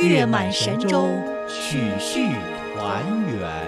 月满神州，曲序团圆。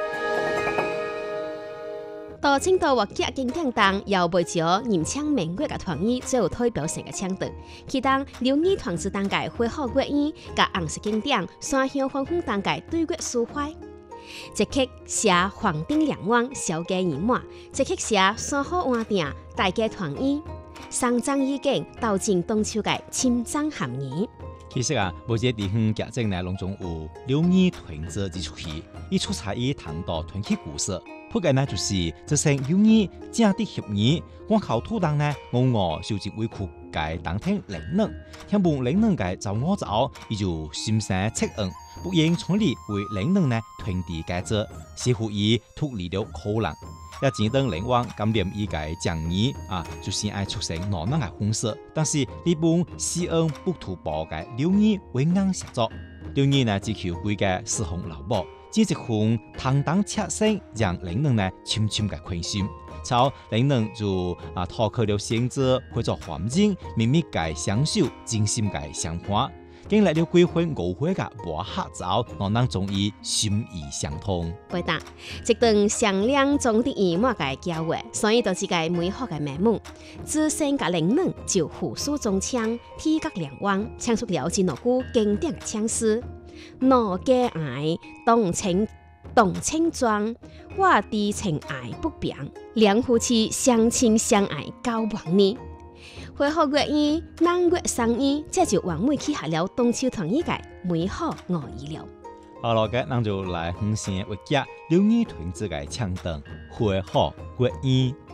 到青岛或者景點當又背咗嚴槍明月嘅團語，最有代表性嘅腔調。其當流語團子當屆會好國語，甲紅色景點山鄉歡呼當屆對月抒懷。一曲寫黃丁兩灣小家圓滿，一曲寫山河換定大家團語。三章意境道盡中秋嘅親章含義。 其實啊，每個地方夾正內攏總有流語團子之出戲，伊出彩於唐代團曲故事。普嘅呢就是這些流語正啲協議，我靠土當呢，我收集委屈嘅當天靈能，聽無靈能嘅就我走，伊就心生惻隱，不應從里為靈能呢團地改造，似乎以脫離了可能。也只等靈王感念伊嘅講義啊，就是愛出成難能嘅方式，但是呢本施恩不圖報嘅流語為硬寫作，流語呢只求歸嘅四紅老母。只一份堂堂切聲，讓靈能呢深深嘅關心。朝靈能就脫去了限制，或者環境秘密嘅享受，真心嘅相伴。經歷了幾番誤會嘅磨合之後，我能終於心意相通。 對答，一段響亮中的圓滿嘅交會，所以就是個美好嘅面目。自身嘅靈能就胡蘇中槍，體格兩彎，唱出了真句經典嘅槍詩。我嘅愛動情莊，我的情愛不變，兩夫妻相親相愛交往呢。會好國語，南國生語，這就完美記下了中秋團語嘅美好愛意了。 好啦，嘅咱就來分享一隻流語團子嘅唱段，會好國語。